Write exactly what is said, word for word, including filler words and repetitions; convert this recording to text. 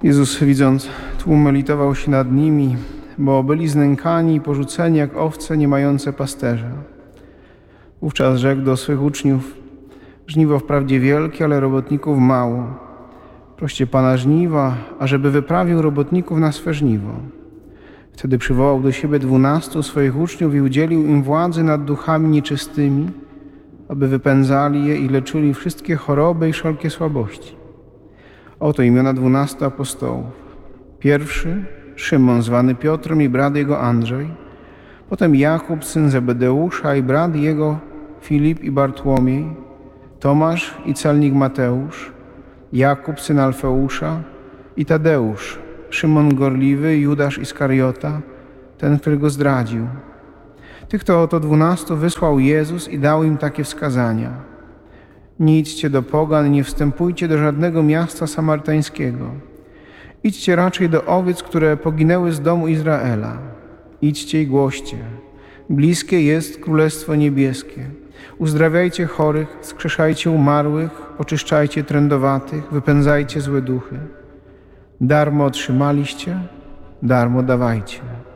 Jezus, widząc tłumy, litował się nad nimi, bo byli znękani i porzuceni jak owce nie mające pasterza. Wówczas rzekł do swych uczniów: żniwo wprawdzie wielkie, ale robotników mało. Proście Pana żniwa, ażeby wyprawił robotników na swe żniwo. Wtedy przywołał do siebie dwunastu swoich uczniów i udzielił im władzy nad duchami nieczystymi, aby wypędzali je i leczyli wszystkie choroby i wszelkie słabości. Oto imiona dwunastu apostołów. Pierwszy Szymon, zwany Piotrem, i brat jego Andrzej. Potem Jakub, syn Zebedeusza, i brat jego Filip i Bartłomiej. Tomasz i celnik Mateusz. Jakub, syn Alfeusza, i Tadeusz. Szymon Gorliwy, Judasz Iskariota, ten, który go zdradził. Tych to oto dwunastu wysłał Jezus i dał im takie wskazania: nie idźcie do pogan, nie wstępujcie do żadnego miasta samarytańskiego. Idźcie raczej do owiec, które poginęły z domu Izraela. Idźcie i głoście: bliskie jest Królestwo Niebieskie. Uzdrawiajcie chorych, wskrzeszajcie umarłych, oczyszczajcie trędowatych, wypędzajcie złe duchy. Darmo otrzymaliście, darmo dawajcie.